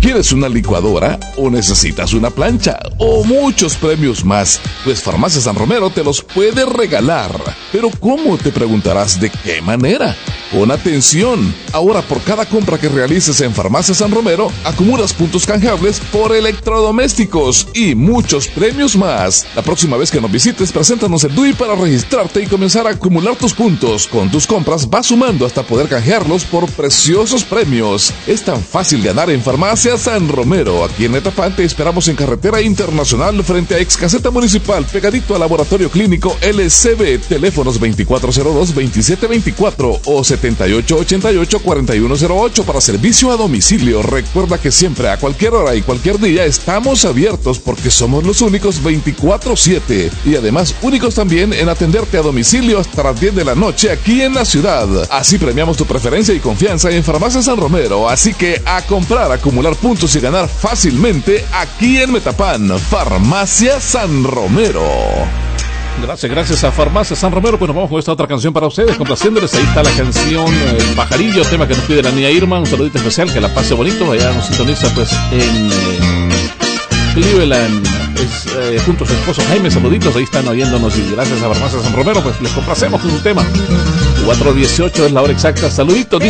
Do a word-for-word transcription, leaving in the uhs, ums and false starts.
¿Quieres una licuadora o necesitas una plancha o muchos premios más? Pues Farmacia San Romero te los puede regalar. ¿Pero cómo? Te preguntarás. ¿De qué manera? Pon atención. Ahora por cada compra que realices en Farmacia San Romero, acumulas puntos canjeables por electrodomésticos y muchos premios más. La próxima vez que nos visites, preséntanos el D U I para registrarte y comenzar a acumular tus puntos. Con tus compras vas sumando hasta poder canjearlos por preciosos premios. Es tan fácil ganar en Farmacia San Romero. Aquí en Metapán te esperamos en Carretera Internacional frente a Ex Caseta Municipal, pegadito al Laboratorio Clínico L C B. Teléfonos veinticuatro cero dos, veintisiete veinticuatro o setenta y ocho ochenta y ocho, cuarenta y uno cero ocho para servicio a domicilio. Recuerda que siempre, a cualquier hora y cualquier día, estamos abiertos porque somos los únicos veinticuatro siete y además únicos también en atenderte a domicilio hasta las diez de la noche aquí en la ciudad. Así premiamos tu preferencia y confianza en Farmacia San Romero. Así que a comprar, acumular puntos y ganar fácilmente aquí en Metapán. Farmacia San Romero. Gracias, gracias a Farmacia San Romero. Pues nos vamos con esta otra canción para ustedes, complaciéndoles. Ahí está la canción El Pajarillo, tema que nos pide la niña Irma. Un saludito especial, que la pase bonito. Allá nos sintoniza pues en eh, Cleveland, es, eh, junto a su esposo Jaime. Saluditos, ahí están oyéndonos. Y gracias a Farmacia San Romero, pues les complacemos con su tema. cuatro dieciocho es la hora exacta. Saluditos.